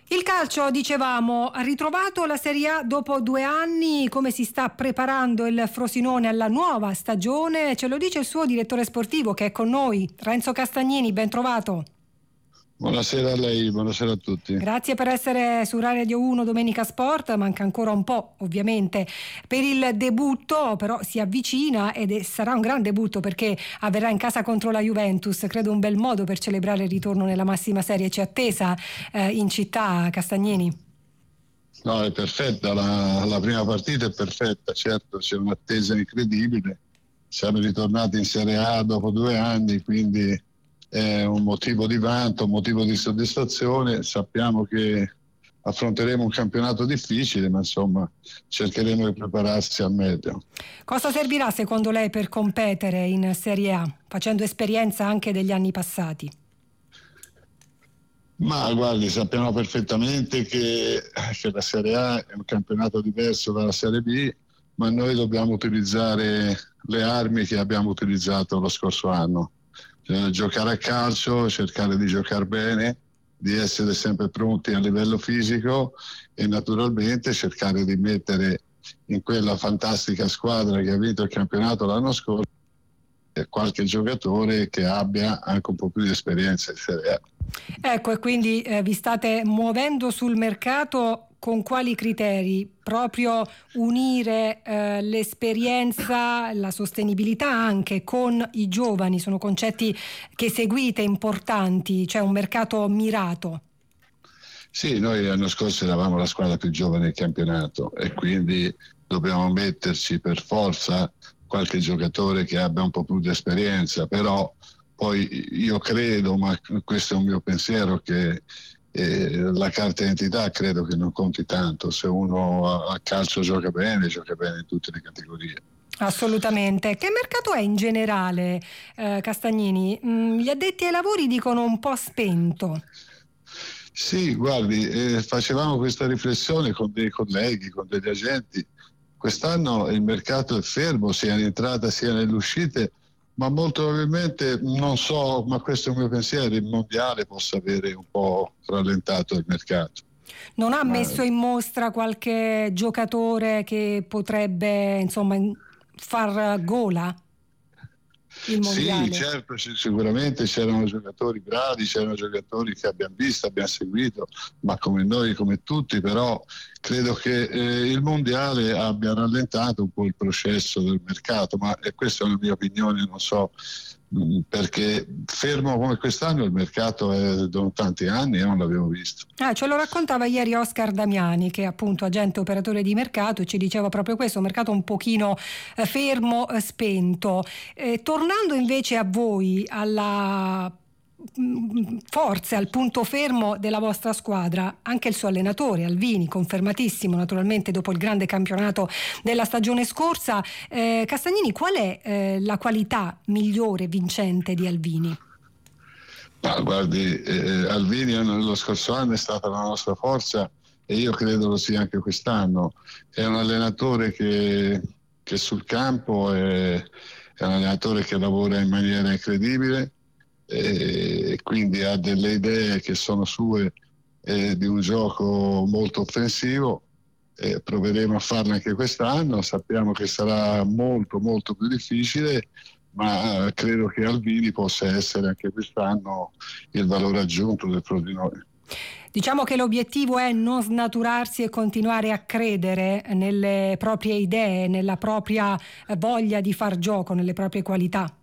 Il calcio, dicevamo, ha ritrovato la Serie A dopo 2 anni. Come si sta preparando il Frosinone alla nuova stagione? Ce lo dice il suo direttore sportivo che è con noi, Renzo Castagnini. Ben trovato. Buonasera a lei, buonasera a tutti. Grazie per essere su Rai Radio 1 Domenica Sport. Manca ancora un po', ovviamente, per il debutto, però si avvicina sarà un gran debutto perché avverrà in casa contro la Juventus. Credo un bel modo per celebrare il ritorno nella massima serie. C'è attesa in città, Castagnini? No, è perfetta, la prima partita è perfetta, certo c'è un'attesa incredibile. Siamo ritornati in Serie A dopo 2 anni, quindi è un motivo di vanto, un motivo di soddisfazione. Sappiamo che affronteremo un campionato difficile, ma insomma cercheremo di prepararsi al meglio. Cosa servirà secondo lei per competere in Serie A, facendo esperienza anche degli anni passati? Ma guardi, sappiamo perfettamente che la Serie A è un campionato diverso dalla Serie B, ma noi dobbiamo utilizzare le armi che abbiamo utilizzato lo scorso anno. Giocare a calcio, cercare di giocare bene, di essere sempre pronti a livello fisico e naturalmente cercare di mettere in quella fantastica squadra che ha vinto il campionato l'anno scorso qualche giocatore che abbia anche un po' più di esperienza in Serie A. Ecco, e quindi vi state muovendo sul mercato con quali criteri? Proprio unire l'esperienza, la sostenibilità anche con i giovani, sono concetti che seguite importanti, cioè un mercato mirato. Sì, noi l'anno scorso eravamo la squadra più giovane del campionato e quindi dobbiamo metterci per forza qualche giocatore che abbia un po' più di esperienza, però poi io credo, ma questo è un mio pensiero, che la carta d'identità credo che non conti tanto. Se uno a calcio gioca bene in tutte le categorie. Assolutamente. Che mercato è in generale, Castagnini? Gli addetti ai lavori dicono un po' spento. Sì, guardi, facevamo questa riflessione con dei colleghi, con degli agenti. Quest'anno il mercato è fermo sia in entrata sia nelle uscite, ma molto probabilmente, non so, ma questo è il mio pensiero, il mondiale possa avere un po' rallentato il mercato. Non ha messo in mostra qualche giocatore che potrebbe, insomma, far gola il mondiale? Sì, certo, sicuramente c'erano giocatori bravi, c'erano giocatori che abbiamo visto, abbiamo seguito, ma come noi, come tutti, però credo che il mondiale abbia rallentato un po' il processo del mercato, ma questa è una mia opinione, non so, perché fermo come quest'anno il mercato è da tanti anni e non l'avevo visto. Ce lo raccontava ieri Oscar Damiani, che è appunto agente operatore di mercato, e ci diceva proprio questo, un mercato un pochino fermo, spento. Tornando invece a voi, alla forza, al punto fermo della vostra squadra, anche il suo allenatore Alvini, confermatissimo naturalmente dopo il grande campionato della stagione scorsa. Castagnini, qual è la qualità migliore vincente di Alvini? Ma guardi, Alvini lo scorso anno è stata la nostra forza e io credo lo sia anche quest'anno. È un allenatore che sul campo è un allenatore che lavora in maniera incredibile e quindi ha delle idee che sono sue di un gioco molto offensivo. Proveremo a farlo anche quest'anno. Sappiamo che sarà molto molto più difficile, ma credo che Alvini possa essere anche quest'anno il valore aggiunto del Frosinone. Diciamo che l'obiettivo è non snaturarsi e continuare a credere nelle proprie idee, nella propria voglia di far gioco, nelle proprie qualità.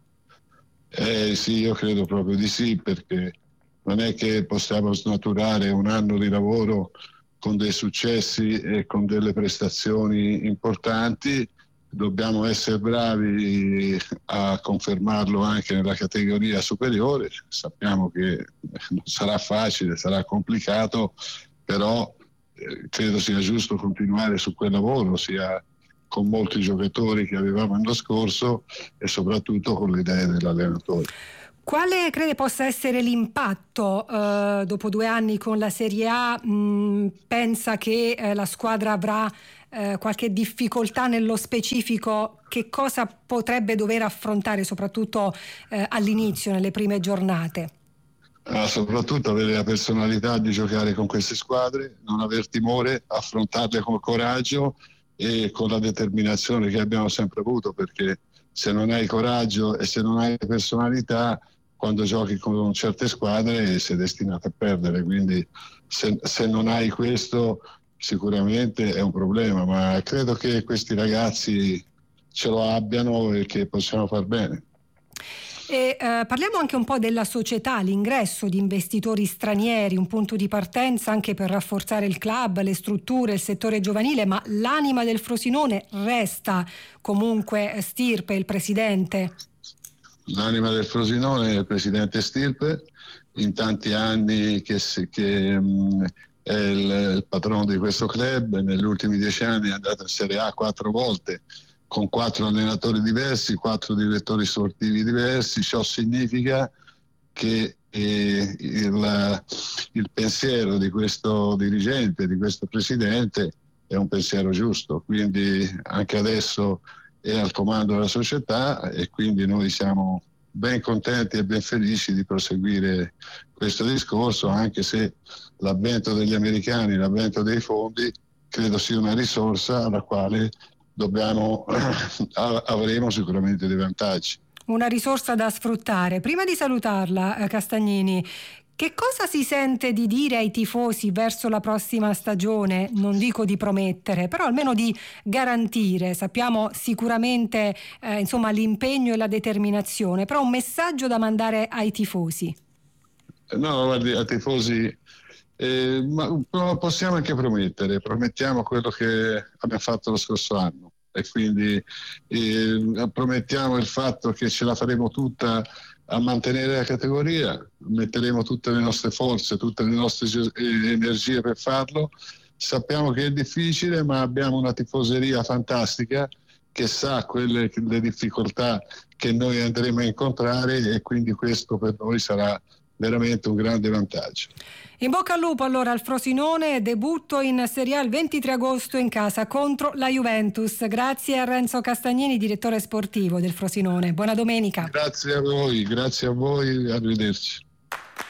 Sì, io credo proprio di sì, perché non è che possiamo snaturare un anno di lavoro con dei successi e con delle prestazioni importanti. Dobbiamo essere bravi a confermarlo anche nella categoria superiore. Sappiamo che non sarà facile, sarà complicato, però credo sia giusto continuare su quel lavoro, sia con molti giocatori che avevamo l'anno scorso e soprattutto con le idee dell'allenatore. Quale crede possa essere l'impatto dopo 2 anni con la Serie A? Pensa che la squadra avrà qualche difficoltà nello specifico? Che cosa potrebbe dover affrontare soprattutto all'inizio, nelle prime giornate? soprattutto avere la personalità di giocare con queste squadre, non aver timore, affrontarle con coraggio e con la determinazione che abbiamo sempre avuto, perché se non hai coraggio e se non hai personalità, quando giochi con certe squadre sei destinato a perdere. Quindi se non hai questo sicuramente è un problema, ma credo che questi ragazzi ce lo abbiano e che possiamo far bene. E parliamo anche un po' della società, l'ingresso di investitori stranieri, un punto di partenza anche per rafforzare il club, le strutture, il settore giovanile, ma l'anima del Frosinone resta comunque Stirpe, il presidente. L'anima del Frosinone è il presidente Stirpe, in tanti anni che è il patrono di questo club. Negli ultimi 10 anni è andato in Serie A 4 volte, con 4 allenatori diversi, 4 direttori sportivi diversi. Ciò significa che il pensiero di questo dirigente, di questo presidente, è un pensiero giusto. Quindi anche adesso è al comando della società e quindi noi siamo ben contenti e ben felici di proseguire questo discorso, anche se l'avvento degli americani, l'avvento dei fondi, credo sia una risorsa alla quale avremo sicuramente dei vantaggi. Una risorsa da sfruttare. Prima di salutarla, Castagnini, che cosa si sente di dire ai tifosi verso la prossima stagione? Non dico di promettere, però almeno di garantire. Sappiamo sicuramente l'impegno e la determinazione, però un messaggio da mandare ai tifosi. No, guardi, ai tifosi ma possiamo anche promettiamo quello che abbiamo fatto lo scorso anno e quindi promettiamo il fatto che ce la faremo tutta a mantenere la categoria, metteremo tutte le nostre forze, tutte le nostre energie per farlo. Sappiamo che è difficile, ma abbiamo una tifoseria fantastica che sa le difficoltà che noi andremo a incontrare e quindi questo per noi sarà veramente un grande vantaggio. In bocca al lupo allora al Frosinone, debutto in Serie A il 23 agosto in casa contro la Juventus. Grazie a Renzo Castagnini, direttore sportivo del Frosinone. Buona domenica. Grazie a voi, arrivederci.